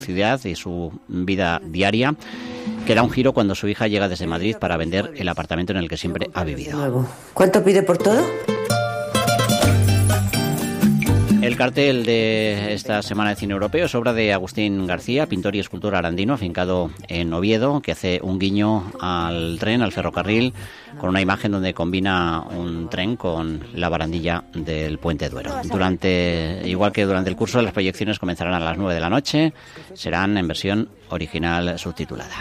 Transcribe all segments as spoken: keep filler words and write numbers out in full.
ciudad y su vida diaria, que da un giro cuando su hija llega desde Madrid para vender el apartamento en el que siempre ha vivido. ¿Cuánto pide por todo? El cartel de esta Semana de Cine Europeo es obra de Agustín García, pintor y escultor arandino, afincado en Oviedo, que hace un guiño al tren, al ferrocarril, con una imagen donde combina un tren con la barandilla del Puente Duero. Durante, igual que durante el curso, las proyecciones comenzarán a las nueve de la noche, serán en versión original subtitulada.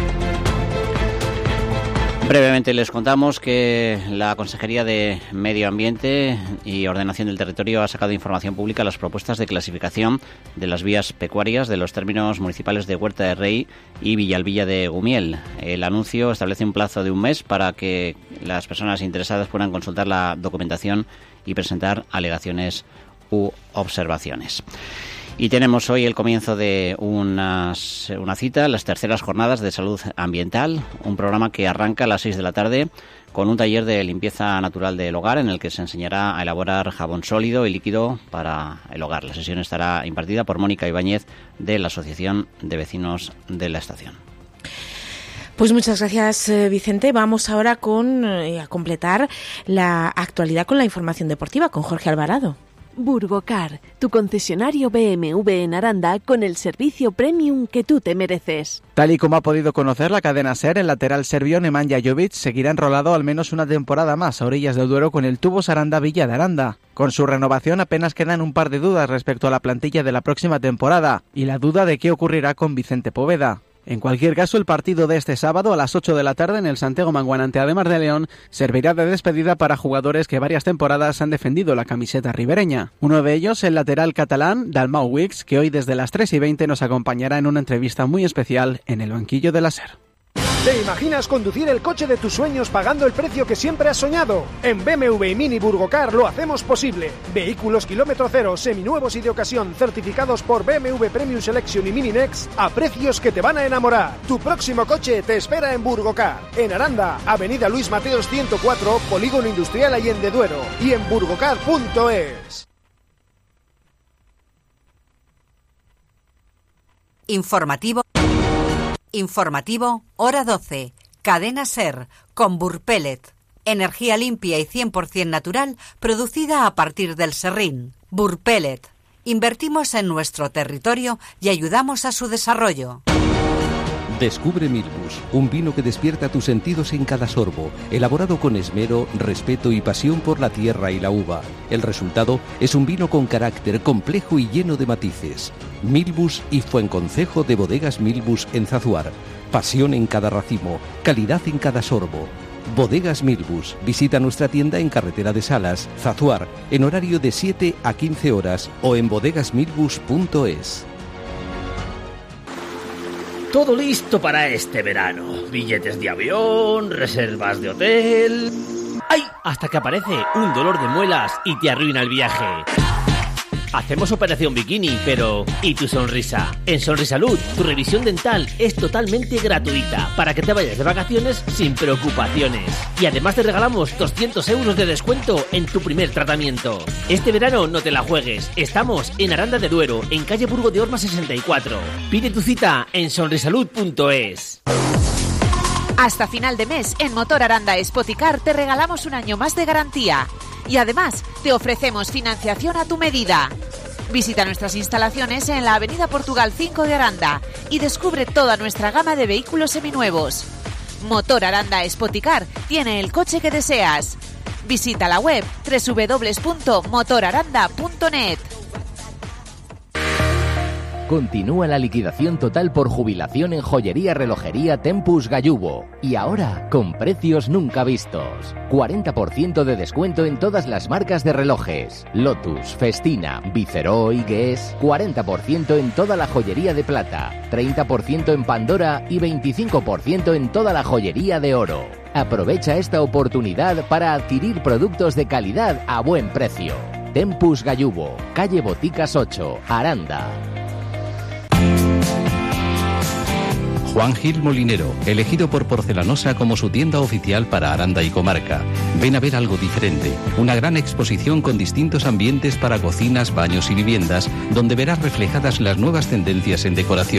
Brevemente les contamos que la Consejería de Medio Ambiente y Ordenación del Territorio ha sacado información pública las propuestas de clasificación de las vías pecuarias de los términos municipales de Huerta de Rey y Villalbilla de Gumiel. El anuncio establece un plazo de un mes para que las personas interesadas puedan consultar la documentación y presentar alegaciones u observaciones. Y tenemos hoy el comienzo de unas, una cita, las terceras jornadas de salud ambiental, un programa que arranca a las seis de la tarde con un taller de limpieza natural del hogar en el que se enseñará a elaborar jabón sólido y líquido para el hogar. La sesión estará impartida por Mónica Ibáñez de la Asociación de Vecinos de la Estación. Pues muchas gracias, Vicente. Vamos ahora con, eh, a completar la actualidad con la información deportiva con Jorge Alvarado. Burgocar, tu concesionario B M W en Aranda con el servicio premium que tú te mereces. Tal y como ha podido conocer la cadena SER, el lateral serbio Nemanja Jovic seguirá enrolado al menos una temporada más a orillas del Duero con el Tubos Aranda Villa de Aranda. Con su renovación apenas quedan un par de dudas respecto a la plantilla de la próxima temporada y la duda de qué ocurrirá con Vicente Poveda. En cualquier caso, el partido de este sábado a las ocho de la tarde en el Santiago Manguán ante Ademar de León servirá de despedida para jugadores que varias temporadas han defendido la camiseta ribereña. Uno de ellos, el lateral catalán Dalmau Wicks, que hoy desde las tres y veinte nos acompañará en una entrevista muy especial en el banquillo de la SER. ¿Te imaginas conducir el coche de tus sueños pagando el precio que siempre has soñado? En B M W y Mini Burgocar lo hacemos posible. Vehículos kilómetro cero, seminuevos y de ocasión, certificados por B M W Premium Selection y Mini Next a precios que te van a enamorar. Tu próximo coche te espera en Burgocar. En Aranda, Avenida Luis Mateos ciento cuatro, Polígono Industrial Allende Duero. Y en burgocar punto es. Informativo. Informativo, hora doce. Cadena SER, con Burpellet. Energía limpia y cien por ciento natural, producida a partir del serrín. Burpellet. Invertimos en nuestro territorio y ayudamos a su desarrollo. Descubre Milbus, un vino que despierta tus sentidos en cada sorbo, elaborado con esmero, respeto y pasión por la tierra y la uva. El resultado es un vino con carácter complejo y lleno de matices. Milbus y Fuenconcejo de Bodegas Milbus en Zazuar. Pasión en cada racimo, calidad en cada sorbo. Bodegas Milbus. Visita nuestra tienda en Carretera de Salas, Zazuar, en horario de siete a quince horas o en bodegas milbus punto es. Todo listo para este verano. Billetes de avión, reservas de hotel... ¡Ay! Hasta que aparece un dolor de muelas y te arruina el viaje. Hacemos operación bikini, pero ¿y tu sonrisa? En Sonrisalud, tu revisión dental es totalmente gratuita para que te vayas de vacaciones sin preocupaciones. Y además te regalamos doscientos euros de descuento en tu primer tratamiento. Este verano no te la juegues. Estamos en Aranda de Duero, en calle Burgo de Orma sesenta y cuatro. Pide tu cita en sonrisalud punto es. Hasta final de mes, en Motor Aranda Spoticar te regalamos un año más de garantía. Y además, te ofrecemos financiación a tu medida. Visita nuestras instalaciones en la avenida Portugal cinco de Aranda y descubre toda nuestra gama de vehículos seminuevos. Motor Aranda Spoticar tiene el coche que deseas. Visita la web doble u doble u doble u punto motor aranda punto net. Continúa la liquidación total por jubilación en joyería relojería Tempus Gallubo. Y ahora, con precios nunca vistos. cuarenta por ciento de descuento en todas las marcas de relojes. Lotus, Festina, Viceroy y Guess. cuarenta por ciento en toda la joyería de plata. treinta por ciento en Pandora y veinticinco por ciento en toda la joyería de oro. Aprovecha esta oportunidad para adquirir productos de calidad a buen precio. Tempus Gallubo, calle Boticas ocho, Aranda. Juan Gil Molinero, elegido por Porcelanosa como su tienda oficial para Aranda y comarca. Ven a ver algo diferente, una gran exposición con distintos ambientes para cocinas, baños y viviendas, donde verás reflejadas las nuevas tendencias en decoración.